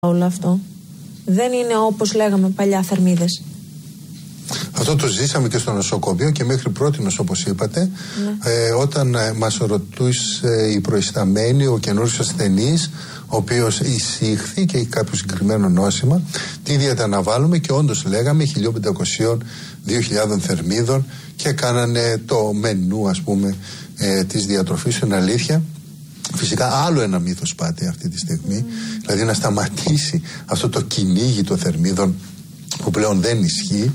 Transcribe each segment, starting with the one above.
όλο αυτό. Δεν είναι όπως λέγαμε παλιά θερμίδες. Αυτό το ζήσαμε και στο νοσοκομείο και μέχρι πρότινος, όπως είπατε, όταν μας ρωτούσε η προϊσταμένη, ο καινούριος ασθενής, ο οποίος εισήχθη και έχει κάποιο συγκεκριμένο νόσημα, τι δίαιτα να βάλουμε, και όντως λέγαμε 1.500-2.000 θερμίδων και κάνανε το μενού, ας πούμε, της διατροφής. Είναι αλήθεια. Φυσικά άλλο ένα μύθος πάτε αυτή τη στιγμή, δηλαδή να σταματήσει αυτό το κυνήγι των θερμίδων που πλέον δεν ισχύει.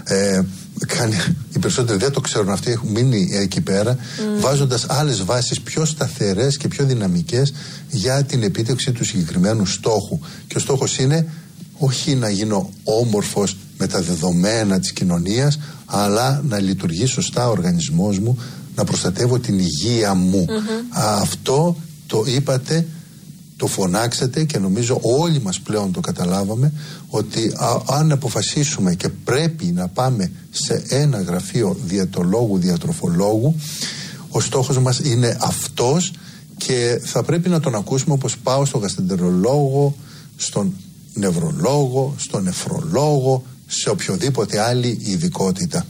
Οι περισσότεροι δεν το ξέρουν, αυτοί έχουν μείνει εκεί πέρα, βάζοντας άλλες βάσεις πιο σταθερές και πιο δυναμικές για την επίτευξη του συγκεκριμένου στόχου. Και ο στόχος είναι όχι να γίνω όμορφος με τα δεδομένα της κοινωνίας, αλλά να λειτουργεί σωστά ο οργανισμός μου, να προστατεύω την υγεία μου. Αυτό το είπατε, το φωνάξατε και νομίζω όλοι μας πλέον το καταλάβαμε, ότι αν αποφασίσουμε και πρέπει να πάμε σε ένα γραφείο διαιτολόγου, διατροφολόγου, ο στόχος μας είναι αυτός και θα πρέπει να τον ακούσουμε, όπως πάω στον γαστρεντερολόγο, στον νευρολόγο, στον νεφρολόγο, σε οποιοδήποτε άλλη ειδικότητα.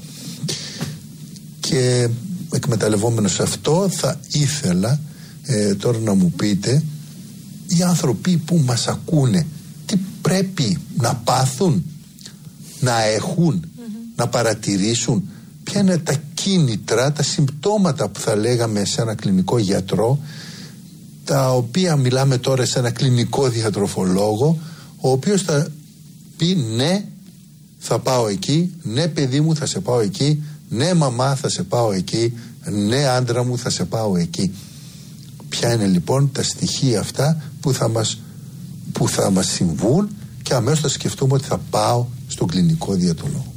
Και εκμεταλλευόμενος αυτό, θα ήθελα τώρα να μου πείτε, οι άνθρωποι που μας ακούνε, τι πρέπει να πάθουν, να έχουν, να παρατηρήσουν, ποια είναι τα κίνητρα, τα συμπτώματα που θα λέγαμε σε ένα κλινικό γιατρό, τα οποία μιλάμε τώρα σε ένα κλινικό διατροφολόγο, ο οποίος θα πει ναι, θα πάω εκεί, ναι παιδί μου θα σε πάω εκεί, ναι μαμά θα σε πάω εκεί, ναι άντρα μου θα σε πάω εκεί. Ποια είναι λοιπόν τα στοιχεία αυτά που θα μας συμβούν και αμέσως θα σκεφτούμε ότι θα πάω στον κλινικό διαιτολόγο.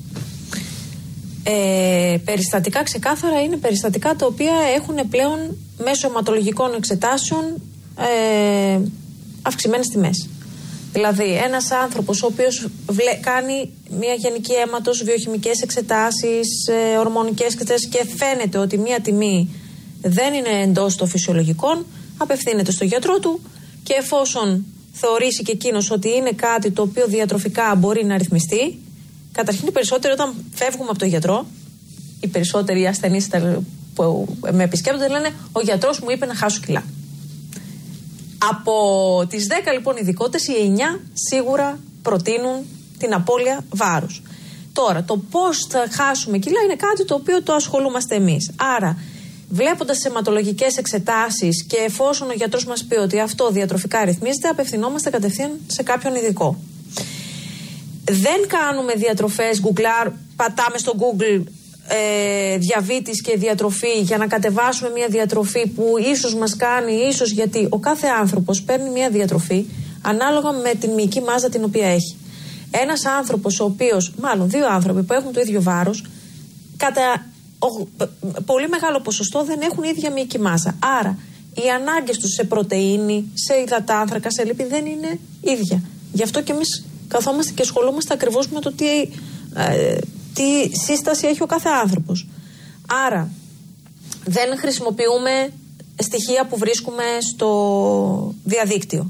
Περιστατικά ξεκάθαρα είναι περιστατικά τα οποία έχουν πλέον μέσω αιματολογικών εξετάσεων αυξημένες τιμές. Δηλαδή ένας άνθρωπος ο οποίος κάνει μια γενική αίματος, βιοχημικές εξετάσεις, ορμονικές εξετάσεις και φαίνεται ότι μια τιμή δεν είναι εντός των φυσιολογικών, απευθύνεται στο γιατρό του και εφόσον θεωρήσει και εκείνος ότι είναι κάτι το οποίο διατροφικά μπορεί να ρυθμιστεί, καταρχήν οι περισσότεροι όταν φεύγουμε από τον γιατρό, οι περισσότεροι ασθενείς που με επισκέπτονται λένε ο γιατρός μου είπε να χάσω κιλά. Από τις 10 λοιπόν ειδικότητες, οι 9 σίγουρα προτείνουν την απώλεια βάρους. Τώρα, το πώς θα χάσουμε κιλά είναι κάτι το οποίο το ασχολούμαστε εμείς. Άρα, βλέποντας τις αιματολογικές εξετάσεις και εφόσον ο γιατρός μας πει ότι αυτό διατροφικά ρυθμίζεται, απευθυνόμαστε κατευθείαν σε κάποιον ειδικό. Δεν κάνουμε διατροφές, πατάμε στο Google διαβήτης και διατροφή για να κατεβάσουμε μια διατροφή που ίσως μας κάνει, ίσως γιατί ο κάθε άνθρωπος παίρνει μια διατροφή ανάλογα με την μυϊκή μάζα την οποία έχει. Ένας άνθρωπος ο οποίος, μάλλον δύο άνθρωποι που έχουν το ίδιο βάρος, κατά πολύ μεγάλο ποσοστό δεν έχουν ίδια μυϊκή μάζα. Άρα οι ανάγκες τους σε πρωτεΐνη, σε υδατάνθρακα, σε λίπη δεν είναι ίδια. Γι' αυτό και εμείς καθόμαστε και ασχολούμαστε ακριβώς με το τι σύσταση έχει ο κάθε άνθρωπος. Άρα δεν χρησιμοποιούμε στοιχεία που βρίσκουμε στο διαδίκτυο.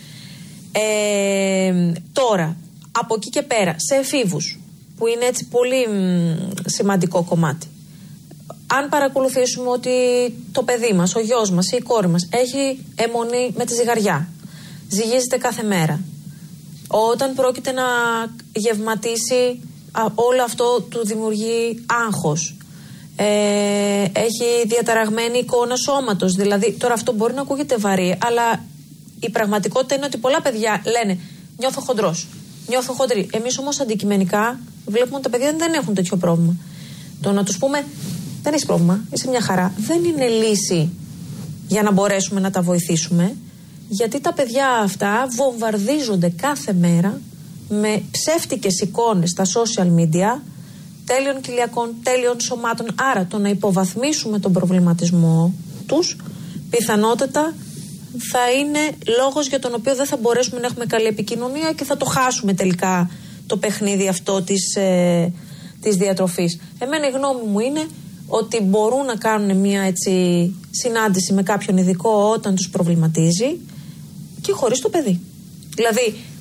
Τώρα, από εκεί και πέρα, σε εφήβους, που είναι έτσι πολύ σημαντικό κομμάτι, αν παρακολουθήσουμε ότι το παιδί μας, ο γιος μας ή η κόρη μας έχει αιμονή με τη ζυγαριά, ζυγίζεται κάθε μέρα, όταν πρόκειται να γευματίσει, όλο αυτό του δημιουργεί άγχος, έχει διαταραγμένη εικόνα σώματος, δηλαδή τώρα αυτό μπορεί να ακούγεται βαρύ, αλλά η πραγματικότητα είναι ότι πολλά παιδιά λένε νιώθω χοντρός, νιώθω χοντρή. Εμείς όμως αντικειμενικά βλέπουμε ότι τα παιδιά δεν έχουν τέτοιο πρόβλημα. Το να τους πούμε δεν έχεις πρόβλημα, είσαι μια χαρά, δεν είναι λύση για να μπορέσουμε να τα βοηθήσουμε, γιατί τα παιδιά αυτά βομβαρδίζονται κάθε μέρα με ψεύτικες εικόνες στα social media τέλειων κοιλιακών, τέλειων σωμάτων. Άρα το να υποβαθμίσουμε τον προβληματισμό τους πιθανότατα θα είναι λόγος για τον οποίο δεν θα μπορέσουμε να έχουμε καλή επικοινωνία και θα το χάσουμε τελικά το παιχνίδι αυτό της διατροφής. Εμένα η γνώμη μου είναι ότι μπορούν να κάνουν μια έτσι συνάντηση με κάποιον ειδικό όταν τους προβληματίζει και χωρίς το παιδί. Δηλαδή